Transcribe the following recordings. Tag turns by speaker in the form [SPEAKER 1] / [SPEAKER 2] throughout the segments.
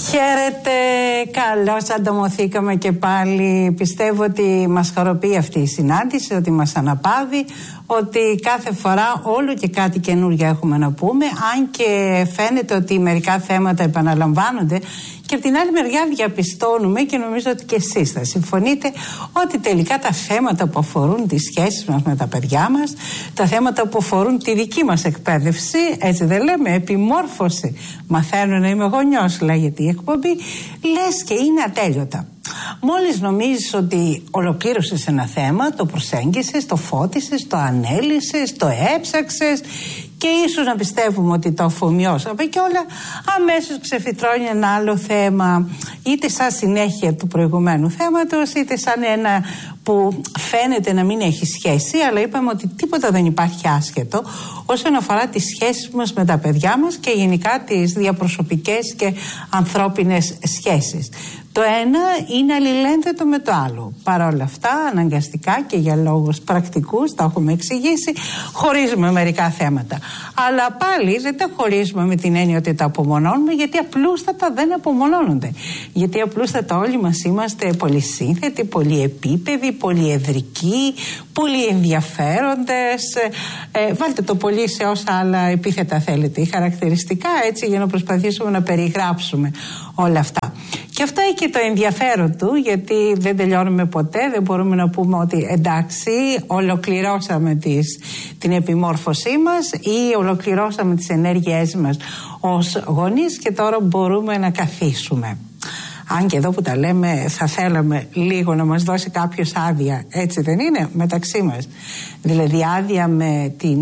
[SPEAKER 1] Χαίρετε, καλώς ανταμωθήκαμε και πάλι. Πιστεύω ότι μας χαροποιεί αυτή η συνάντηση, ότι μας αναπαύει, ότι κάθε φορά όλο και κάτι καινούργιο έχουμε να πούμε, αν και φαίνεται ότι μερικά θέματα επαναλαμβάνονται. Και από την άλλη μεριά διαπιστώνουμε, και νομίζω ότι και εσείς θα συμφωνείτε, ότι τελικά τα θέματα που αφορούν τις σχέσεις μας με τα παιδιά μας, τα θέματα που αφορούν τη δική μας εκπαίδευση, έτσι δεν λέμε, επιμόρφωση, μαθαίνω να είμαι γονιός λέγεται η εκπομπή, λες και είναι ατέλειωτα. Μόλις νομίζεις ότι ολοκλήρωσες ένα θέμα, το προσέγγισες, το φώτισες, το ανέλυσες, το έψαξες και ίσως να πιστεύουμε ότι το αφομοιώσαμε και όλα, αμέσως ξεφυτρώνει ένα άλλο θέμα, είτε σαν συνέχεια του προηγουμένου θέματος, είτε σαν ένα που φαίνεται να μην έχει σχέση, αλλά είπαμε ότι τίποτα δεν υπάρχει άσχετο όσον αφορά τις σχέσεις μας με τα παιδιά μας και γενικά τις διαπροσωπικές και ανθρώπινες σχέσεις. Το ένα είναι αλληλένδετο με το άλλο. Παρ' όλα αυτά, αναγκαστικά και για λόγους πρακτικούς, τα έχουμε εξηγήσει, χωρίζουμε μερικά θέματα. Αλλά πάλι δεν τα χωρίζουμε με την έννοια ότι τα απομονώνουμε, γιατί απλούστατα δεν απομονώνονται. Γιατί απλούστατα όλοι μας είμαστε πολυσύνθετοι, πολυεπίπεδοι, πολυεδρικοί, πολύ ενδιαφέροντες. Βάλτε το πολύ σε όσα άλλα επίθετα θέλετε ή χαρακτηριστικά, έτσι, για να προσπαθήσουμε να περιγράψουμε όλα αυτά. Και αυτό έχει και το ενδιαφέρον του, γιατί δεν τελειώνουμε ποτέ, δεν μπορούμε να πούμε ότι εντάξει, ολοκληρώσαμε την επιμόρφωσή μας ή ολοκληρώσαμε τις ενέργειές μας ως γονείς και τώρα μπορούμε να καθίσουμε. Αν και εδώ που τα λέμε θα θέλαμε λίγο να μας δώσει κάποιος άδεια, έτσι δεν είναι, μεταξύ μας. Δηλαδή άδεια με την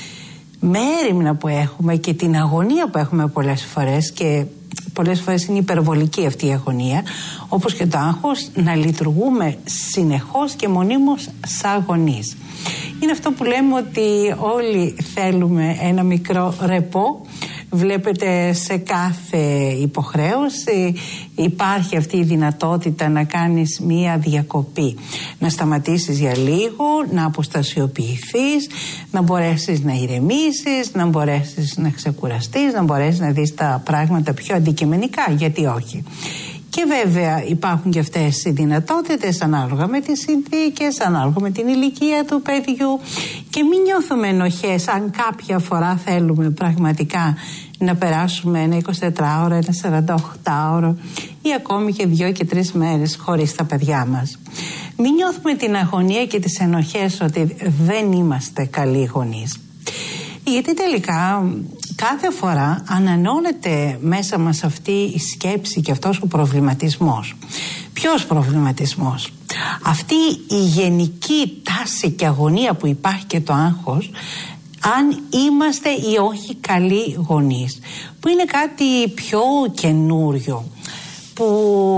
[SPEAKER 1] μέριμνα που έχουμε και την αγωνία που έχουμε πολλές φορές, και πολλές φορές είναι υπερβολική αυτή η αγωνία, όπως και το άγχος, να λειτουργούμε συνεχώς και μονίμως σαν γονείς. Είναι αυτό που λέμε ότι όλοι θέλουμε ένα μικρό ρεπό. Βλέπετε σε κάθε υποχρέωση υπάρχει αυτή η δυνατότητα να κάνεις μία διακοπή, να σταματήσεις για λίγο, να αποστασιοποιηθείς, να μπορέσεις να ηρεμήσεις, να μπορέσεις να ξεκουραστείς, να μπορέσεις να δεις τα πράγματα πιο αντικειμενικά, γιατί όχι. Και βέβαια υπάρχουν και αυτές οι δυνατότητες ανάλογα με τις συνθήκες, ανάλογα με την ηλικία του παιδιού, και μην νιώθουμε ενοχές αν κάποια φορά θέλουμε πραγματικά να περάσουμε ένα 24ωρο, ένα 48ωρο ή ακόμη και 2 και 3 μέρες χωρίς τα παιδιά μας. Μην νιώθουμε την αγωνία και τις ενοχές ότι δεν είμαστε καλοί γονείς. Γιατί τελικά κάθε φορά ανανεώνεται μέσα μας αυτή η σκέψη και αυτός ο προβληματισμός. Ποιος προβληματισμός? Αυτή η γενική τάση και αγωνία που υπάρχει και το άγχος, αν είμαστε ή όχι καλοί γονείς, που είναι κάτι πιο καινούριο, που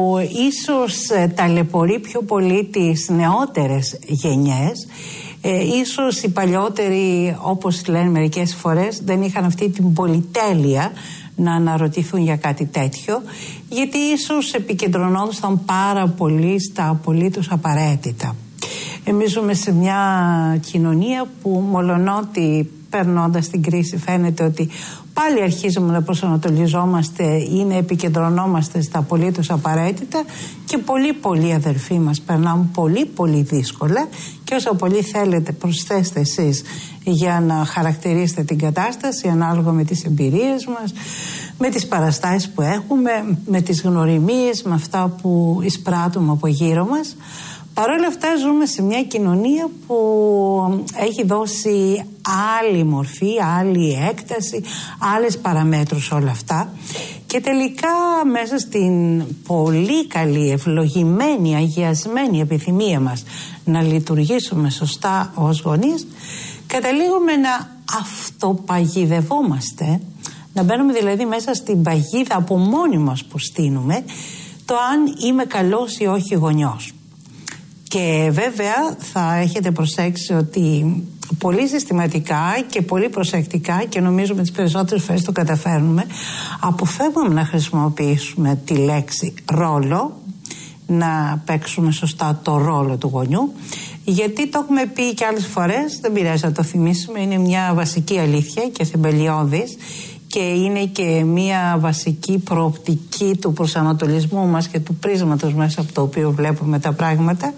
[SPEAKER 1] ίσως ταλαιπωρεί πιο πολύ τις νεότερες γενιές. Ίσως οι παλιότεροι, όπως λένε μερικές φορές, δεν είχαν αυτή την πολυτέλεια να αναρωτηθούν για κάτι τέτοιο, γιατί ίσως επικεντρωνόντουσαν πάρα πολύ στα απολύτως απαραίτητα. Εμείς ζούμε σε μια κοινωνία που, μολονότι περνώντας την κρίση φαίνεται ότι πάλι αρχίζουμε να προσανατολιζόμαστε ή να επικεντρωνόμαστε στα απολύτως απαραίτητα, και πολλοί αδερφοί μας περνάνε πολύ δύσκολα, και όσο πολύ θέλετε προσθέστε εσείς για να χαρακτηρίσετε την κατάσταση ανάλογα με τις εμπειρίες μας, με τις παραστάσεις που έχουμε, με τις γνωριμίες, με αυτά που εισπράττουμε από γύρω μας. Παρ' όλα αυτά ζούμε σε μια κοινωνία που έχει δώσει άλλη μορφή, άλλη έκταση, άλλες παραμέτρους όλα αυτά, και τελικά μέσα στην πολύ καλή, ευλογημένη, αγιασμένη επιθυμία μας να λειτουργήσουμε σωστά ως γονείς, καταλήγουμε να αυτοπαγιδευόμαστε, να μπαίνουμε δηλαδή μέσα στην παγίδα από μόνοι μας που στείνουμε το αν είμαι καλός ή όχι γονιός. Και βέβαια θα έχετε προσέξει ότι πολύ συστηματικά και πολύ προσεκτικά, και νομίζουμε τις περισσότερες φορές το καταφέρνουμε, αποφεύγουμε να χρησιμοποιήσουμε τη λέξη ρόλο, να παίξουμε σωστά το ρόλο του γονιού, γιατί το έχουμε πει και άλλες φορές, δεν πειράζει να το θυμίσουμε, είναι μια βασική αλήθεια και θεμελιώδης, και είναι και μία βασική προοπτική του προσανατολισμού μας και του πρίσματος μέσα από το οποίο βλέπουμε τα πράγματα,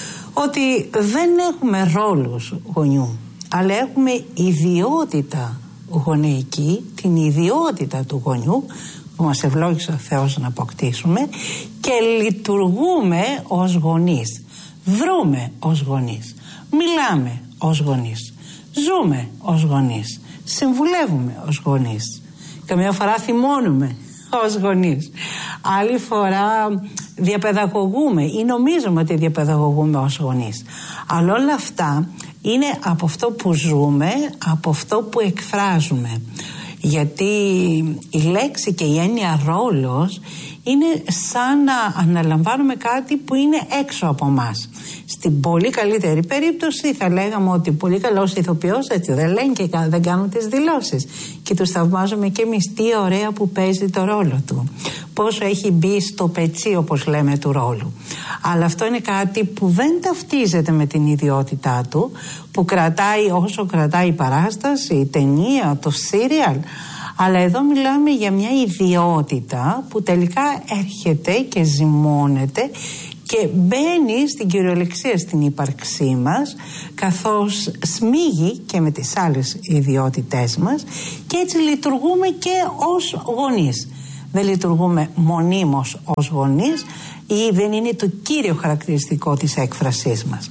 [SPEAKER 1] ότι δεν έχουμε ρόλους γονιού, αλλά έχουμε ιδιότητα γονεϊκή, την ιδιότητα του γονιού που μας ευλόγησε ο Θεός να αποκτήσουμε, και λειτουργούμε ως γονείς, δρούμε ως γονείς, μιλάμε ως γονείς, ζούμε ως γονείς, συμβουλεύουμε ως γονείς, καμιά φορά θυμώνουμε ως γονείς, άλλη φορά διαπαιδαγωγούμε ή νομίζουμε ότι διαπαιδαγωγούμε ως γονείς. Αλλά όλα αυτά είναι από αυτό που ζούμε, από αυτό που εκφράζουμε. Γιατί η λέξη και η έννοια ρόλος είναι σαν να αναλαμβάνουμε κάτι που είναι έξω από μας. Στην πολύ καλύτερη περίπτωση θα λέγαμε ότι πολύ καλός ηθοποιός έτσι δεν λένε και δεν κάνουν τις δηλώσεις, και τους θαυμάζουμε και εμείς τι ωραία που παίζει το ρόλο του, πόσο έχει μπει στο πετσί, όπως λέμε, του ρόλου. Αλλά αυτό είναι κάτι που δεν ταυτίζεται με την ιδιότητά του, που κρατάει όσο κρατάει η παράσταση, η ταινία, το σύριαλ. Αλλά εδώ μιλάμε για μια ιδιότητα που τελικά έρχεται και ζυμώνεται και μπαίνει στην κυριολεξία στην ύπαρξή μας, καθώς σμίγει και με τις άλλες ιδιότητές μας, και έτσι λειτουργούμε και ως γονείς. Δεν λειτουργούμε μονίμως ως γονείς, ή δεν είναι το κύριο χαρακτηριστικό της έκφρασής μας.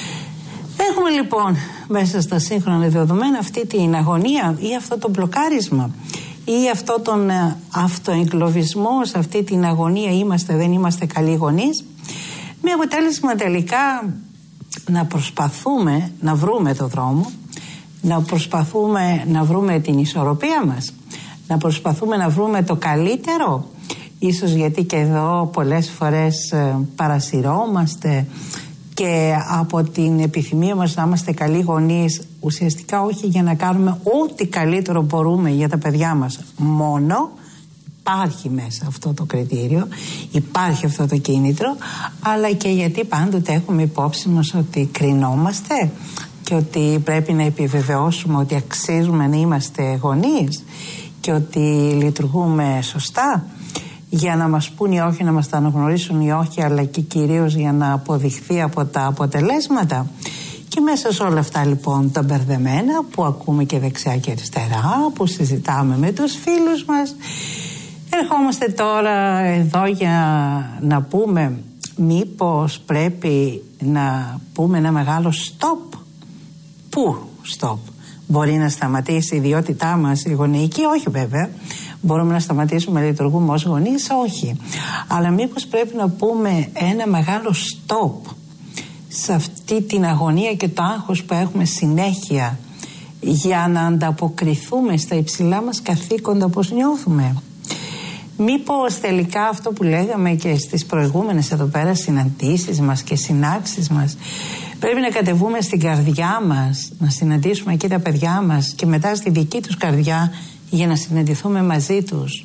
[SPEAKER 1] Έχουμε λοιπόν μέσα στα σύγχρονα δεδομένα αυτή την αγωνία ή αυτό το μπλοκάρισμα ή αυτό τον αυτοεγκλωβισμό, σε αυτή την αγωνία είμαστε δεν είμαστε καλοί γονείς, με αποτέλεσμα τελικά να προσπαθούμε να βρούμε το δρόμο, να προσπαθούμε να βρούμε την ισορροπία μας, να προσπαθούμε να βρούμε το καλύτερο, ίσως γιατί και εδώ πολλές φορές παρασυρώμαστε και από την επιθυμία μας να είμαστε καλοί γονείς, ουσιαστικά όχι για να κάνουμε ό,τι καλύτερο μπορούμε για τα παιδιά μας μόνο. Υπάρχει μέσα αυτό το κριτήριο, υπάρχει αυτό το κίνητρο, αλλά και γιατί πάντοτε έχουμε υπόψη μας ότι κρινόμαστε και ότι πρέπει να επιβεβαιώσουμε ότι αξίζουμε να είμαστε γονείς και ότι λειτουργούμε σωστά, για να μας πούν ή όχι, να μας τα αναγνωρίσουν ή όχι, αλλά και κυρίως για να αποδειχθεί από τα αποτελέσματα. Και μέσα σε όλα αυτά λοιπόν τα μπερδεμένα που ακούμε και δεξιά και αριστερά, που συζητάμε με τους φίλους μας, ερχόμαστε τώρα εδώ για να πούμε μήπως πρέπει να πούμε ένα μεγάλο stop. Πού stop? Μπορεί να σταματήσει η ιδιότητά μας η γονεϊκή? Όχι βέβαια. Μπορούμε να σταματήσουμε να λειτουργούμε ως γονείς? Όχι. Αλλά μήπως πρέπει να πούμε ένα μεγάλο stop σε αυτή την αγωνία και το άγχος που έχουμε συνέχεια για να ανταποκριθούμε στα υψηλά μας καθήκοντα όπως νιώθουμε? Μήπως τελικά αυτό που λέγαμε και στις προηγούμενες εδώ πέρα συναντήσεις μας και συνάξεις μας, πρέπει να κατεβούμε στην καρδιά μας, να συναντήσουμε εκεί τα παιδιά μας και μετά στη δική τους καρδιά για να συναντηθούμε μαζί τους,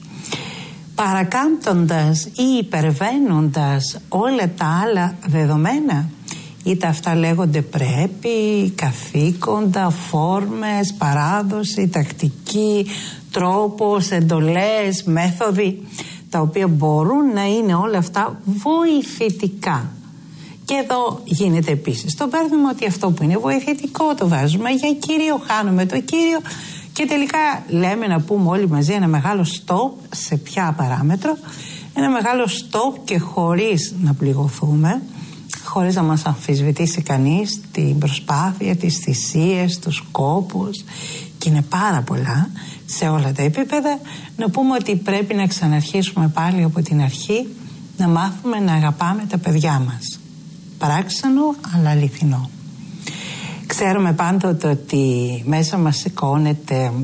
[SPEAKER 1] παρακάμπτοντας ή υπερβαίνοντας όλα τα άλλα δεδομένα, είτε αυτά λέγονται πρέπει, καθήκοντα, φόρμες, παράδοση, τακτική, τρόπος, εντολές, μέθοδοι, τα οποία μπορούν να είναι όλα αυτά βοηθητικά. Και εδώ γίνεται επίσης το μπέρδεμα ότι αυτό που είναι βοηθητικό το βάζουμε για κύριο, χάνουμε το κύριο και τελικά λέμε να πούμε όλοι μαζί ένα μεγάλο stop. Σε ποια παράμετρο? Ένα μεγάλο stop και χωρίς να πληγωθούμε, χωρίς να μας αμφισβητήσει κανείς την προσπάθεια, τις θυσίες, τους κόπους, και είναι πάρα πολλά σε όλα τα επίπεδα, να πούμε ότι πρέπει να ξαναρχίσουμε πάλι από την αρχή, να μάθουμε να αγαπάμε τα παιδιά μας. Παράξενο αλλά αληθινό. Ξέρουμε πάντοτε ότι μέσα μας σηκώνεται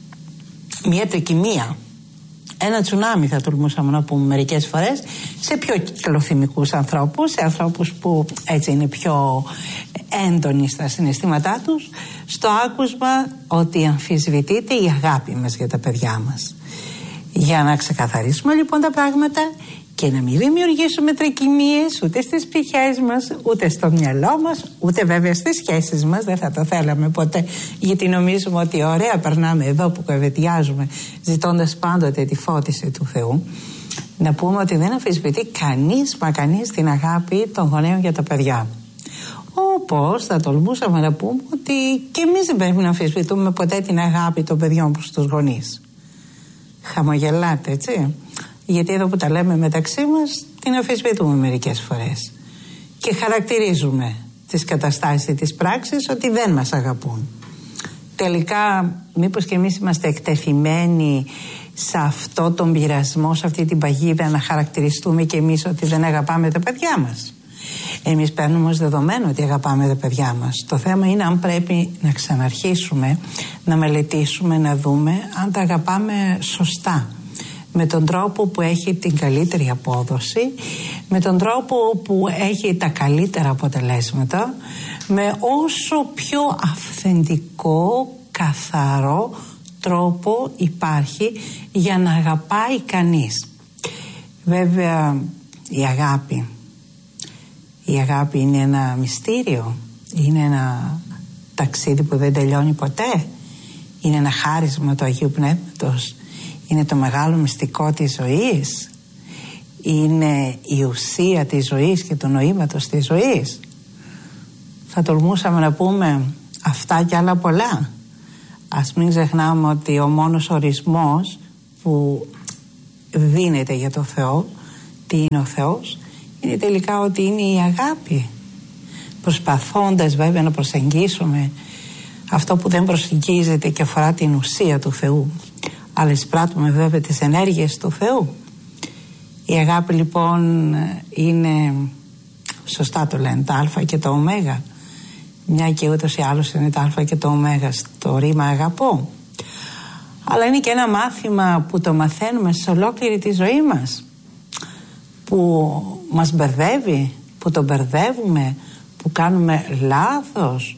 [SPEAKER 1] μια τρικυμία, ένα τσουνάμι θα τολμούσαμε να πούμε μερικές φορές, σε πιο κυκλοθυμικούς ανθρώπους, σε ανθρώπους που έτσι είναι πιο έντονοι στα συναισθήματά τους, στο άκουσμα ότι αμφισβητείται η αγάπη μας για τα παιδιά μας. Για να ξεκαθαρίσουμε λοιπόν τα πράγματα και να μην δημιουργήσουμε τρικυμίες ούτε στις ψυχές μας, ούτε στο μυαλό μας, ούτε βέβαια στις σχέσεις μας. Δεν θα το θέλαμε ποτέ, γιατί νομίζουμε ότι ωραία περνάμε εδώ που καβετιάζουμε, ζητώντας πάντοτε τη φώτιση του Θεού. Να πούμε ότι δεν αμφισβητεί κανείς μα κανείς την αγάπη των γονέων για τα παιδιά. Όπως θα τολμούσαμε να πούμε ότι και εμείς δεν πρέπει να αμφισβητούμε ποτέ την αγάπη των παιδιών προς τους γονείς. Χαμογελάτε, έτσι? Γιατί εδώ που τα λέμε μεταξύ μας την αμφισβητούμε μερικές φορές και χαρακτηρίζουμε τις καταστάσεις της πράξης ότι δεν μας αγαπούν. Τελικά μήπως και εμείς είμαστε εκτεθειμένοι σε αυτό τον πειρασμό, σε αυτή την παγίδα, να χαρακτηριστούμε και εμείς ότι δεν αγαπάμε τα παιδιά μας? Εμείς παίρνουμε ως δεδομένο ότι αγαπάμε τα παιδιά μας. Το θέμα είναι αν πρέπει να ξαναρχίσουμε να μελετήσουμε, να δούμε αν τα αγαπάμε σωστά, με τον τρόπο που έχει την καλύτερη απόδοση, με τον τρόπο που έχει τα καλύτερα αποτελέσματα, με όσο πιο αυθεντικό, καθαρό τρόπο υπάρχει για να αγαπάει κανείς. Βέβαια η αγάπη είναι ένα μυστήριο, είναι ένα ταξίδι που δεν τελειώνει ποτέ, είναι ένα χάρισμα του Αγίου Πνεύματος, είναι το μεγάλο μυστικό της ζωής, είναι η ουσία της ζωής και του νοήματος της ζωής. Θα τολμούσαμε να πούμε αυτά και άλλα πολλά. Ας μην ξεχνάμε ότι ο μόνος ορισμός που δίνεται για το Θεό, τι είναι ο Θεός, είναι τελικά ότι είναι η αγάπη. Προσπαθώντας βέβαια να προσεγγίσουμε αυτό που δεν προσεγγίζεται και αφορά την ουσία του Θεού, αλλά εισπράττουμε βέβαια τις ενέργειες του Θεού. Η αγάπη λοιπόν είναι, σωστά το λένε, τα α και το ω, μια και ούτως ή άλλως είναι τα α και το ω στο ρήμα αγαπώ. Αλλά είναι και ένα μάθημα που το μαθαίνουμε σε ολόκληρη τη ζωή μας, που μας μπερδεύει, που το μπερδεύουμε, που κάνουμε λάθος,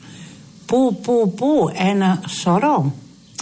[SPEAKER 1] που ένα σωρό.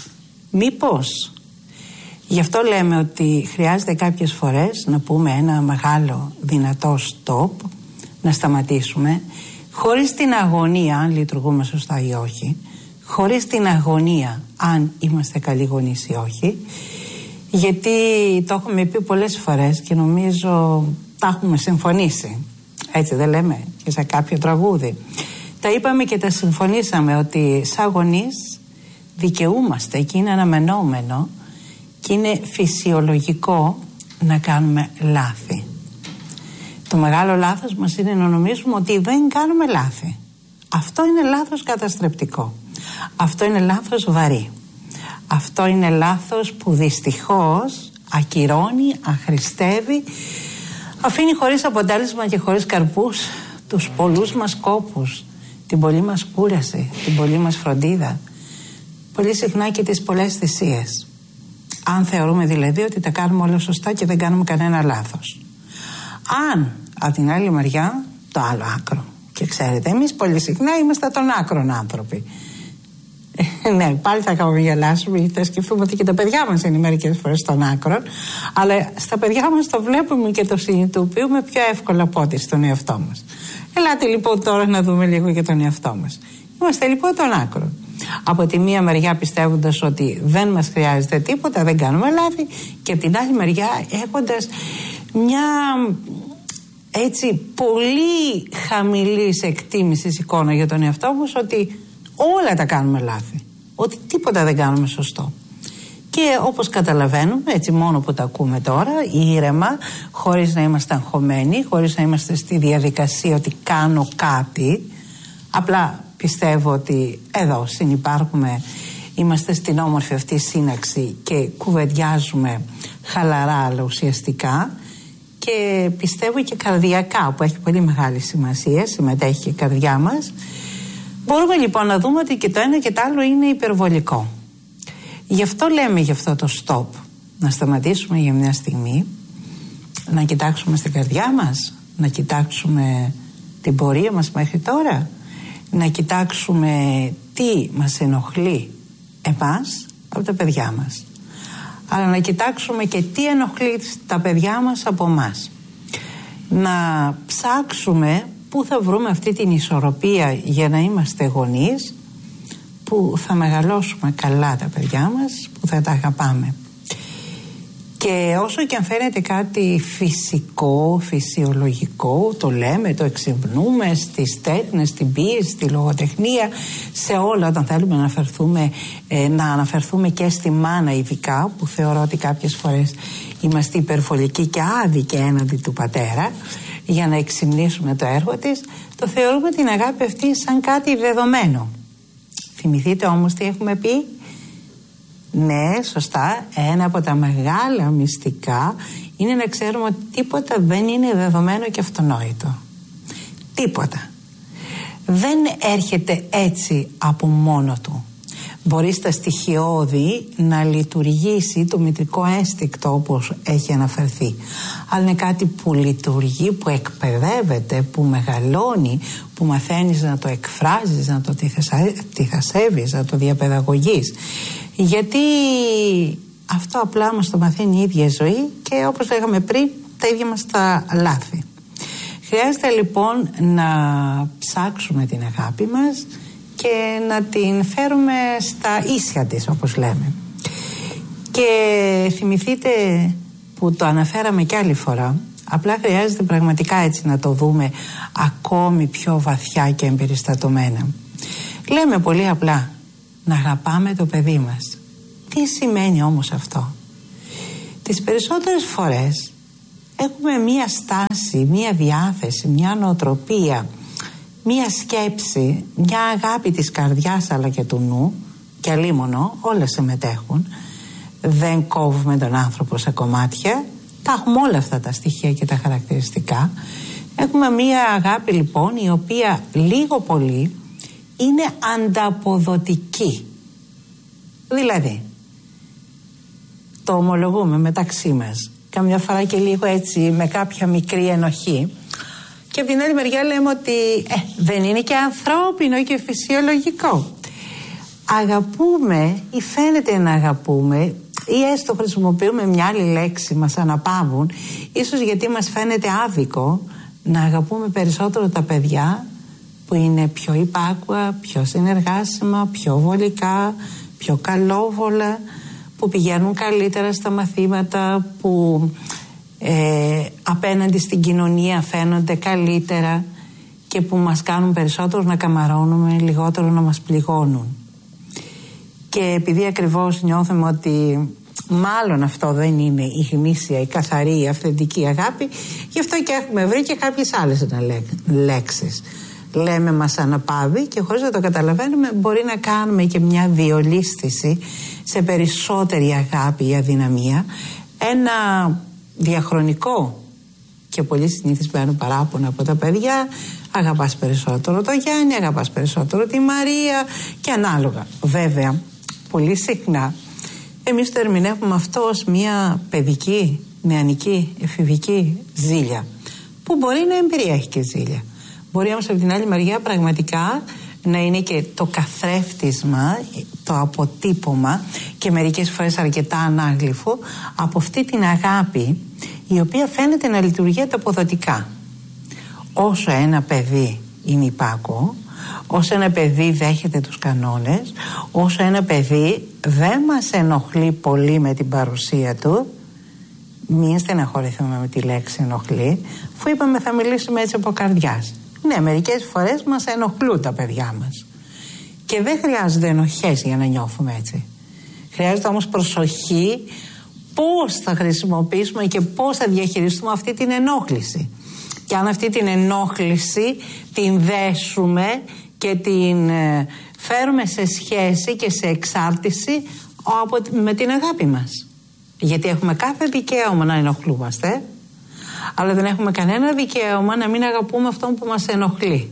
[SPEAKER 1] Μήπως γι' αυτό λέμε ότι χρειάζεται κάποιες φορές να πούμε ένα μεγάλο δυνατό stop, να σταματήσουμε, χωρίς την αγωνία αν λειτουργούμε σωστά ή όχι, χωρίς την αγωνία αν είμαστε καλοί γονείς ή όχι, γιατί το έχουμε πει πολλές φορές και νομίζω τα έχουμε συμφωνήσει, έτσι δεν λέμε, και σε κάποιο τραγούδι τα είπαμε και τα συμφωνήσαμε, ότι σαν γονείς δικαιούμαστε και είναι αναμενόμενο και είναι φυσιολογικό να κάνουμε λάθη. Το μεγάλο λάθος μας είναι να νομίζουμε ότι δεν κάνουμε λάθη. Αυτό είναι λάθος καταστρεπτικό. Αυτό είναι λάθος βαρύ. Αυτό είναι λάθος που δυστυχώς ακυρώνει, αχρηστεύει, αφήνει χωρίς αποτέλεσμα και χωρίς καρπούς τους πολλούς μας κόπους, την πολλή μας κούραση, την πολλή μας φροντίδα, πολύ συχνά και τις πολλές θυσίες. Αν θεωρούμε δηλαδή ότι τα κάνουμε όλα σωστά και δεν κάνουμε κανένα λάθος. Αν από την άλλη μεριά το άλλο άκρο, και ξέρετε εμείς πολύ συχνά είμαστε των άκρων άνθρωποι, ναι, πάλι θα χαμογελάσουμε γιατί θα σκεφτούμε ότι και τα παιδιά μας είναι μερικές φορές των άκρων, αλλά στα παιδιά μας το βλέπουμε και το συνειδητοποιούμε πιο εύκολα από ό,τι στον εαυτό μας. Ελάτε λοιπόν τώρα να δούμε λίγο για τον εαυτό μας. Είμαστε λοιπόν των άκρων. Από τη μία μεριά πιστεύοντας ότι δεν μας χρειάζεται τίποτα, δεν κάνουμε λάθη, και από την άλλη μεριά έχοντας μια έτσι πολύ χαμηλής εκτίμησης εικόνα για τον εαυτό μας, ότι όλα τα κάνουμε λάθη, ότι τίποτα δεν κάνουμε σωστό. Και όπως καταλαβαίνουμε, έτσι μόνο που τα ακούμε τώρα, ήρεμα, χωρίς να είμαστε αγχωμένοι, χωρίς να είμαστε στη διαδικασία ότι κάνω κάτι, απλά πιστεύω ότι εδώ συνυπάρχουμε, είμαστε στην όμορφη αυτή σύναξη και κουβεντιάζουμε χαλαρά αλλά ουσιαστικά, και πιστεύω και καρδιακά, που έχει πολύ μεγάλη σημασία, συμμετέχει και η καρδιά μας. Μπορούμε λοιπόν να δούμε ότι και το ένα και το άλλο είναι υπερβολικό. Γι' αυτό λέμε γι' αυτό το stop, να σταματήσουμε για μια στιγμή, να κοιτάξουμε στην καρδιά μας, να κοιτάξουμε την πορεία μας μέχρι τώρα, να κοιτάξουμε τι μας ενοχλεί εμάς από τα παιδιά μας, αλλά να κοιτάξουμε και τι ενοχλεί τα παιδιά μας από εμάς. να ψάξουμε πού θα βρούμε αυτή την ισορροπία για να είμαστε γονείς που θα μεγαλώσουμε καλά τα παιδιά μας, που θα τα αγαπάμε. Και όσο και αν φαίνεται κάτι φυσικό, φυσιολογικό, το λέμε, το εξυμνούμε στις τέχνες, στην ποίηση, στη λογοτεχνία, σε όλα, όταν θέλουμε να αναφερθούμε και στη μάνα ειδικά, που θεωρώ ότι κάποιες φορές είμαστε υπερβολικοί και άδικοι έναντι του πατέρα, για να εξυμνήσουμε το έργο της, το θεωρούμε την αγάπη αυτή σαν κάτι δεδομένο. Θυμηθείτε όμως τι έχουμε πει? Ναι, σωστά, ένα από τα μεγάλα μυστικά είναι να ξέρουμε ότι τίποτα δεν είναι δεδομένο και αυτονόητο. Τίποτα. Δεν έρχεται έτσι από μόνο του. Μπορεί στα στοιχειώδη να λειτουργήσει το μητρικό ένστικτο όπως έχει αναφερθεί. Αλλά είναι κάτι που λειτουργεί, που εκπαιδεύεται, που μεγαλώνει, που μαθαίνεις να το εκφράζεις, να το τυθασεύεις, να το διαπαιδαγωγείς. Γιατί αυτό απλά μας το μαθαίνει η ίδια ζωή και όπως λέγαμε πριν, τα ίδια μας τα λάθη. Χρειάζεται λοιπόν να ψάξουμε την αγάπη μας και να την φέρουμε στα ίσια της, όπως λέμε. Και θυμηθείτε που το αναφέραμε κι άλλη φορά, απλά χρειάζεται πραγματικά έτσι να το δούμε ακόμη πιο βαθιά και εμπεριστατωμένα. Λέμε πολύ απλά να αγαπάμε το παιδί μας. Τι σημαίνει όμως αυτό? Τις περισσότερες φορές έχουμε μία στάση, μία διάθεση, μία νοοτροπία, μία σκέψη, μία αγάπη της καρδιάς αλλά και του νου, και αλίμονο, όλα συμμετέχουν. Δεν κόβουμε τον άνθρωπο σε κομμάτια, τα έχουμε όλα αυτά τα στοιχεία και τα χαρακτηριστικά. Έχουμε μία αγάπη λοιπόν η οποία λίγο πολύ είναι ανταποδοτική. Δηλαδή, το ομολογούμε μεταξύ μας, καμιά φορά και λίγο έτσι με κάποια μικρή ενοχή, και από την άλλη μεριά λέμε ότι δεν είναι και ανθρώπινο και φυσιολογικό. Αγαπούμε ή φαίνεται να αγαπούμε, ή έστω χρησιμοποιούμε μια άλλη λέξη, μας αναπαύουν, ίσως γιατί μας φαίνεται άδικο να αγαπούμε περισσότερο τα παιδιά που είναι πιο υπάκουα, πιο συνεργάσιμα, πιο βολικά, πιο καλόβολα, που πηγαίνουν καλύτερα στα μαθήματα, που απέναντι στην κοινωνία φαίνονται καλύτερα και που μας κάνουν περισσότερο να καμαρώνουμε, λιγότερο να μας πληγώνουν. Και επειδή ακριβώς νιώθουμε ότι μάλλον αυτό δεν είναι η γνήσια, η καθαρή, η αυθεντική αγάπη, γι' αυτό και έχουμε βρει και κάποιες άλλες λέξεις. Λέμε μας αναπαύει και χωρίς να το καταλαβαίνουμε μπορεί να κάνουμε και μια διολίσθηση σε περισσότερη αγάπη ή αδυναμία, ένα διαχρονικό και πολύ συνηθισμένο παράπονο από τα παιδιά. Αγαπάς περισσότερο το Γιάννη, αγαπάς περισσότερο τη Μαρία και ανάλογα. Βέβαια, πολύ συχνά εμείς το ερμηνεύουμε αυτό ως μια παιδική, νεανική, εφηβική ζήλια, που μπορεί να εμπεριέχει και ζήλια. Μπορεί όμως από την άλλη μεριά πραγματικά να είναι και το καθρέφτισμα, το αποτύπωμα και μερικές φορές αρκετά ανάγλυφο από αυτή την αγάπη η οποία φαίνεται να λειτουργεί ανταποδοτικά. Όσο ένα παιδί είναι υπάκουο, όσο ένα παιδί δέχεται τους κανόνες, όσο ένα παιδί δεν μας ενοχλεί πολύ με την παρουσία του, μην στεναχωρηθούμε με τη λέξη ενοχλεί, αφού είπαμε θα μιλήσουμε έτσι από καρδιάς. Ναι, μερικές φορές μας ενοχλούν τα παιδιά μας και δεν χρειάζονται ενοχές για να νιώθουμε έτσι. Χρειάζεται όμως προσοχή πώς θα χρησιμοποιήσουμε και πώς θα διαχειριστούμε αυτή την ενόχληση. Και αν αυτή την ενόχληση την δέσουμε και την φέρουμε σε σχέση και σε εξάρτηση με την αγάπη μας. Γιατί έχουμε κάθε δικαίωμα να ενοχλούμαστε, αλλά δεν έχουμε κανένα δικαίωμα να μην αγαπούμε αυτόν που μας ενοχλεί.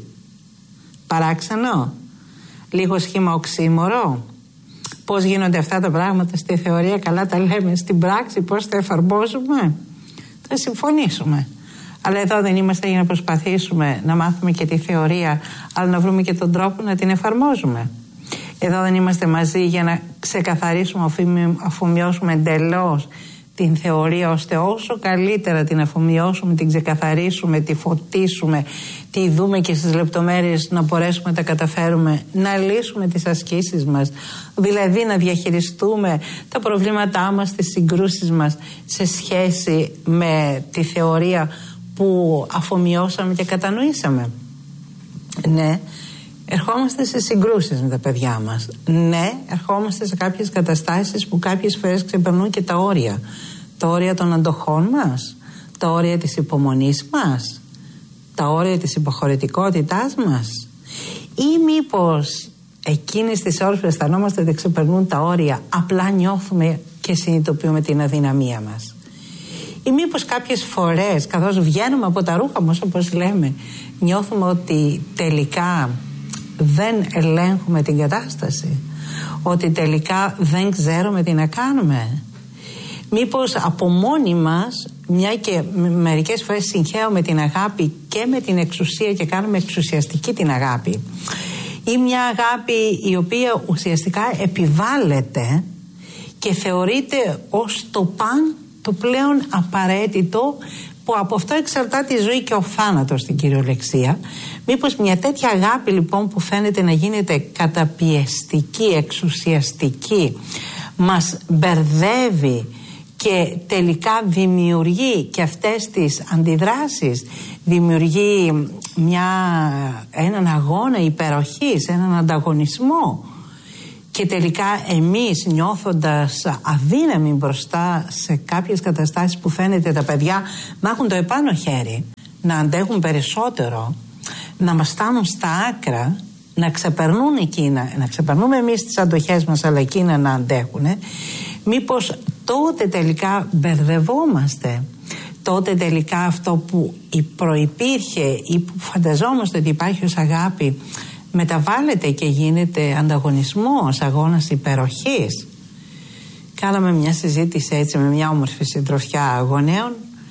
[SPEAKER 1] Παράξενο, λίγο σχήμα οξύμορο. Πώς γίνονται αυτά τα πράγματα στη θεωρία, καλά τα λέμε, στην πράξη πώς τα εφαρμόζουμε, θα συμφωνήσουμε. Αλλά εδώ δεν είμαστε για να προσπαθήσουμε να μάθουμε και τη θεωρία, αλλά να βρούμε και τον τρόπο να την εφαρμόζουμε. Εδώ δεν είμαστε μαζί για να ξεκαθαρίσουμε, αφομοιώσουμε εντελώς την θεωρία, ώστε όσο καλύτερα την αφομοιώσουμε, την ξεκαθαρίσουμε, τη φωτίσουμε, τη δούμε και στις λεπτομέρειες, να μπορέσουμε να τα καταφέρουμε, να λύσουμε τις ασκήσεις μας, δηλαδή να διαχειριστούμε τα προβλήματά μας, τις συγκρούσεις μας σε σχέση με τη θεωρία που αφομοιώσαμε και κατανοήσαμε. Ναι, ερχόμαστε σε συγκρούσεις με τα παιδιά μας. Ναι, ερχόμαστε σε κάποιες καταστάσεις που κάποιες φορές ξεπερνούν και τα όρια. Τα όρια των αντοχών μας, τα όρια της υπομονής μας, τα όρια της υποχωρητικότητάς μας, ή μήπως εκείνες τις ώρες που αισθανόμαστε ότι ξεπερνούν τα όρια, απλά νιώθουμε και συνειδητοποιούμε την αδυναμία μας. Ή μήπως κάποιες φορές, καθώς βγαίνουμε από τα ρούχα μας, όπως λέμε, νιώθουμε ότι τελικά δεν ελέγχουμε την κατάσταση, ότι τελικά δεν ξέρουμε τι να κάνουμε. Μήπως από μόνοι μας, μια και μερικές φορές συγχαίουμε την αγάπη και με την εξουσία και κάνουμε εξουσιαστική την αγάπη, ή μια αγάπη η οποία ουσιαστικά επιβάλλεται και θεωρείται ως το πλέον απαραίτητο, που από αυτό εξαρτάται η ζωή και ο θάνατος στην κυριολεξία. Μήπως μια τέτοια αγάπη λοιπόν που φαίνεται να γίνεται καταπιεστική, εξουσιαστική, μας μπερδεύει και τελικά δημιουργεί και αυτές τις αντιδράσεις, δημιουργεί έναν αγώνα υπεροχής, έναν ανταγωνισμό, και τελικά εμείς, νιώθοντας αδύναμοι μπροστά σε κάποιες καταστάσεις που φαίνεται τα παιδιά να έχουν το επάνω χέρι, να αντέχουν περισσότερο, να μας φτάνουν στα άκρα, να ξεπερνούν εκείνα, να ξεπερνούμε εμείς τις αντοχές μας, αλλά εκείνα να αντέχουν, μήπως τότε τελικά μπερδευόμαστε, τότε τελικά αυτό που προϋπήρχε ή που φανταζόμαστε ότι υπάρχει ως αγάπη μεταβάλλεται και γίνεται ανταγωνισμός, αγώνας υπεροχής. Κάναμε μια συζήτηση έτσι με μια όμορφη συντροφιά γονέων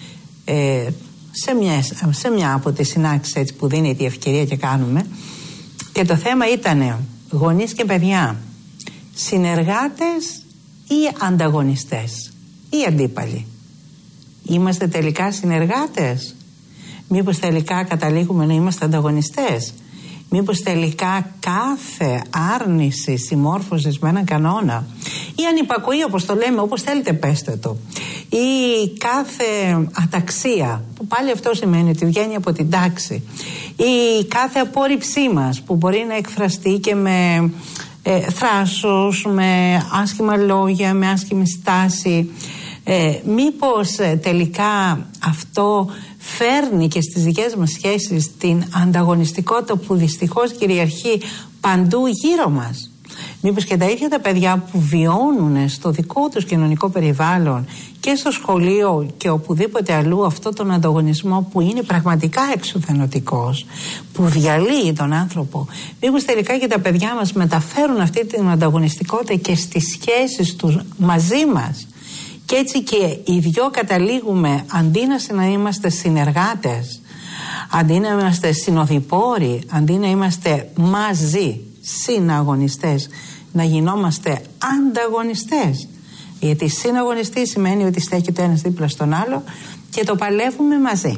[SPEAKER 1] σε μια από τις συνάξεις έτσι που δίνει τη ευκαιρία και κάνουμε, και το θέμα ήταν γονείς και παιδιά, συνεργάτες ή ανταγωνιστές ή αντίπαλοι. Είμαστε τελικά συνεργάτες? Μήπως τελικά καταλήγουμε να είμαστε ανταγωνιστές? Μήπως τελικά κάθε άρνηση συμμόρφωσης με έναν κανόνα ή ανυπακοή, όπως το λέμε, όπως θέλετε πέστε το, ή κάθε αταξία, που πάλι αυτό σημαίνει ότι βγαίνει από την τάξη, ή κάθε απόρριψή μας που μπορεί να εκφραστεί και με θράσος, με άσχημα λόγια, με άσχημη στάση, μήπως τελικά αυτό φέρνει και στις δικές μας σχέσεις την ανταγωνιστικότητα που δυστυχώς κυριαρχεί παντού γύρω μας? Μήπως και τα ίδια τα παιδιά που βιώνουν στο δικό τους κοινωνικό περιβάλλον και στο σχολείο και οπουδήποτε αλλού αυτό τον ανταγωνισμό που είναι πραγματικά εξουθενωτικός, που διαλύει τον άνθρωπο, μήπως τελικά και τα παιδιά μας μεταφέρουν αυτή την ανταγωνιστικότητα και στις σχέσεις τους μαζί μας? Και έτσι και οι δυο καταλήγουμε, αντί να είμαστε συνεργάτες, αντί να είμαστε συνοδοιπόροι, αντί να είμαστε μαζί συναγωνιστές, να γινόμαστε ανταγωνιστές. Γιατί συναγωνιστή σημαίνει ότι στέκεται ένας δίπλα στον άλλο και το παλεύουμε μαζί.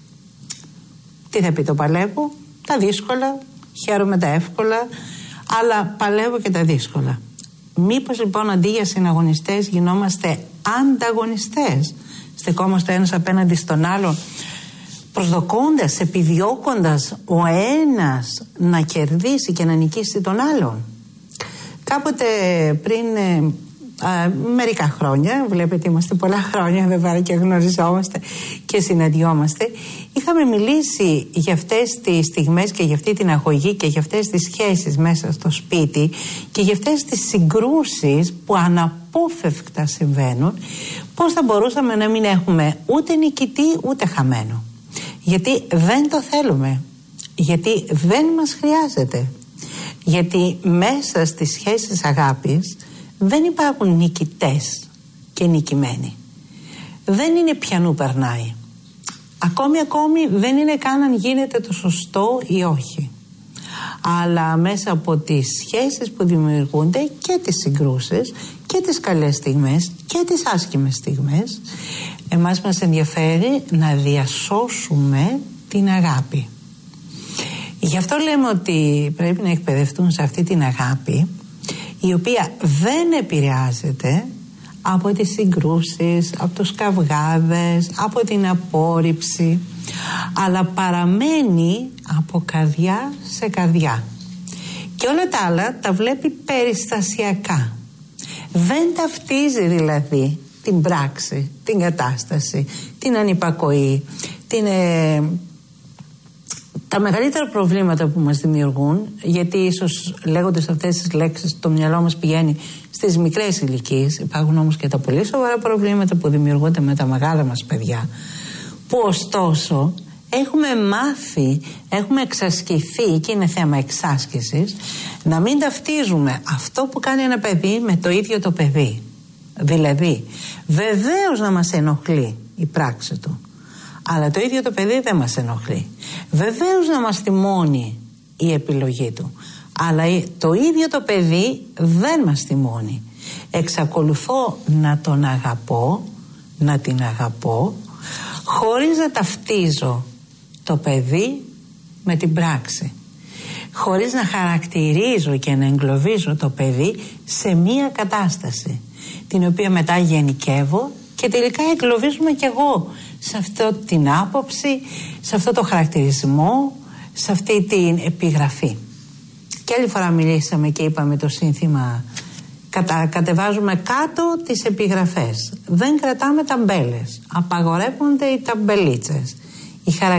[SPEAKER 1] Τι θα πει το παλεύω? Τα δύσκολα, χαίρομαι τα εύκολα, αλλά παλεύω και τα δύσκολα. Μήπως λοιπόν αντί για συναγωνιστές γινόμαστε ανταγωνιστές? Στεκόμαστε ένας απέναντι στον άλλον, προσδοκώντας, επιδιώκοντας ο ένας να κερδίσει και να νικήσει τον άλλον. Κάποτε πριν μερικά χρόνια, βλέπετε είμαστε πολλά χρόνια βέβαια και γνωριζόμαστε και συναντιόμαστε, είχαμε μιλήσει για αυτές τις στιγμές και για αυτή την αγωγή και για αυτές τις σχέσεις μέσα στο σπίτι και για αυτές τις συγκρούσεις που αναπόφευκτα συμβαίνουν, πώς θα μπορούσαμε να μην έχουμε ούτε νικητή ούτε χαμένο. Γιατί δεν το θέλουμε, γιατί δεν μας χρειάζεται, γιατί μέσα στις σχέσεις αγάπης δεν υπάρχουν νικητές και νικημένοι. Δεν είναι πιανού περνάει. Ακόμη δεν είναι καν αν γίνεται το σωστό ή όχι. Αλλά μέσα από τις σχέσεις που δημιουργούνται και τις συγκρούσεις και τις καλές στιγμές και τις άσχημες στιγμές. Εμάς μας ενδιαφέρει να διασώσουμε την αγάπη. Γι' αυτό λέμε ότι πρέπει να εκπαιδευτούν σε αυτή την αγάπη, η οποία δεν επηρεάζεται από τις συγκρούσεις, από τους καυγάδες, από την απόρριψη, αλλά παραμένει από καρδιά σε καρδιά. Και όλα τα άλλα τα βλέπει περιστασιακά. Δεν ταυτίζει δηλαδή την πράξη, την κατάσταση, την ανυπακοή, τα μεγαλύτερα προβλήματα που μας δημιουργούν, γιατί ίσως λέγοντας αυτές τις λέξεις το μυαλό μας πηγαίνει στις μικρές ηλικίες, υπάρχουν όμως και τα πολύ σοβαρά προβλήματα που δημιουργούνται με τα μεγάλα μας παιδιά, που ωστόσο έχουμε μάθει, έχουμε εξασκηθεί, και είναι θέμα εξάσκησης, να μην ταυτίζουμε αυτό που κάνει ένα παιδί με το ίδιο το παιδί. Δηλαδή, βεβαίως να μας ενοχλεί η πράξη του, αλλά το ίδιο το παιδί δεν μας ενοχλεί. Βεβαίως να μας θυμώνει η επιλογή του, αλλά το ίδιο το παιδί δεν μας θυμώνει. Εξακολουθώ να τον αγαπώ, να την αγαπώ, χωρίς να ταυτίζω το παιδί με την πράξη, χωρίς να χαρακτηρίζω και να εγκλωβίζω το παιδί σε μία κατάσταση, την οποία μετά γενικεύω και τελικά εγκλωβίζουμε κι εγώ σε αυτό την άποψη, σε αυτό το χαρακτηρισμό, σε αυτή την επιγραφή. Και άλλη φορά μιλήσαμε και είπαμε το σύνθημα κατεβάζουμε κάτω τις επιγραφές, δεν κρατάμε ταμπέλες, απαγορεύονται οι ταμπελίτσες.